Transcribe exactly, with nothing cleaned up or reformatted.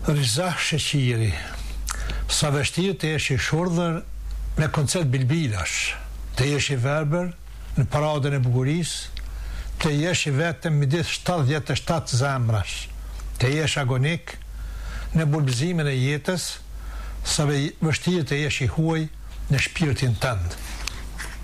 Riza Sheqiri, sa vështirë të jesh i shurdhër në koncert bilbilash, të jesh i verbër në paradën e bukurisë, të jesh i vetëm midis shtatëdhjetë e shtatë zemrash, të jesh agonik në bulbëzimin e jetës, sa vështirë të jesh i huaj në shpirtin tënd.